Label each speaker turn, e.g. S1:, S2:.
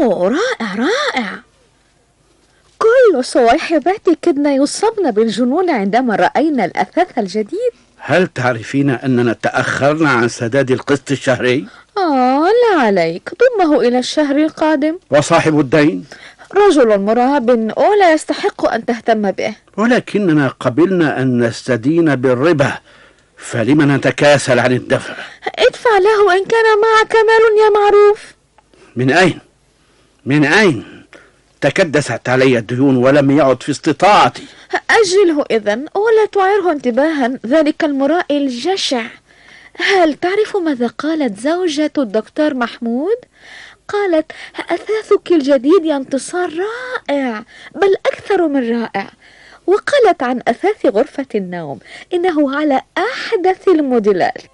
S1: أوه، رائع رائع. كل صواحباتي كدنا يصبن بالجنون عندما رأينا الأثاث الجديد.
S2: هل تعرفين أننا تأخرنا عن سداد القسط الشهري؟
S1: لا عليك، ضمه إلى الشهر القادم.
S2: وصاحب الدين؟
S1: رجل مراب ولا يستحق أن تهتم به.
S2: ولكننا قبلنا أن نستدين بالربا، فلم نتكاسل عن الدفع؟
S1: ادفع له إن كان معك مال يا معروف.
S2: من أين؟ تكدست علي الديون ولم يعد في استطاعتي.
S1: أجله إذن ولا تعيره انتباها، ذلك المرائي الجشع. هل تعرف ماذا قالت زوجة الدكتور محمود؟ قالت: أثاثك الجديد يا انتصار رائع، بل أكثر من رائع. وقالت عن أثاث غرفة النوم إنه على أحدث الموديلات.